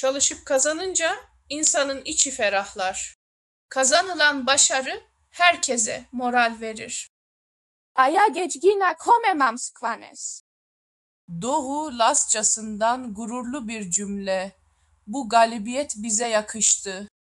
Çalışıp kazanınca insanın içi ferahlar. Kazanılan başarı herkese moral verir. A ja Gedźgina kome mam skvanes. Doğu Lasçasından gururlu bir cümle. Bu galibiyet bize yakıştı.